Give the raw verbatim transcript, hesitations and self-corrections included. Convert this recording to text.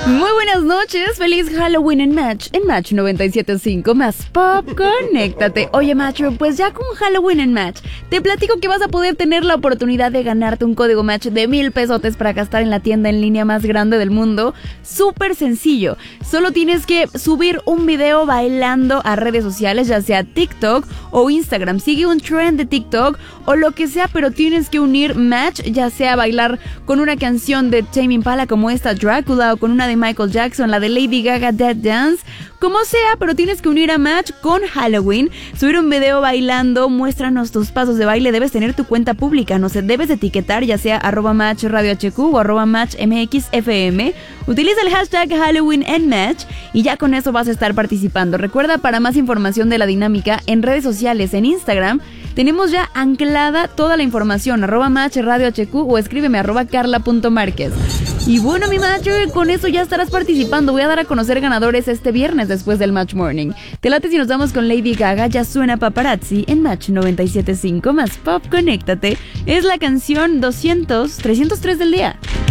Muy buenas noches, feliz Halloween en Match, en Match noventa y siete punto cinco más Pop, conéctate. Oye Macho, pues ya con Halloween en Match, te platico que vas a poder tener la oportunidad de ganarte un código Match de mil pesotes para gastar en la tienda en línea más grande del mundo. Súper sencillo, solo tienes que subir un video bailando a redes sociales, ya sea TikTok o Instagram. Sigue un trend de TikTok o lo que sea, pero tienes que unir Match, ya sea bailar con una canción de Tame Impala como esta Drácula o con una de Michael Jackson, la de Lady Gaga Dead Dance, como sea, pero tienes que unir a Match con Halloween, subir un video bailando, muéstranos tus pasos de baile, debes tener tu cuenta pública, no sé, debes etiquetar ya sea arroba Match Radio H Q o arroba Match M X F M, utiliza el hashtag Halloween en Match y ya con eso vas a estar participando. Recuerda, para más información de la dinámica, en redes sociales, en Instagram, tenemos ya anclada toda la información, arroba Match Radio H Q o escríbeme arroba carla punto márquez. Y bueno, mi macho, con eso ya estarás participando. Voy a dar a conocer ganadores este viernes después del Match Morning. Te late si nos vamos con Lady Gaga, Ya Suena Paparazzi en Match noventa y siete punto cinco más Pop, conéctate. Es la canción doscientos, trescientos tres del día.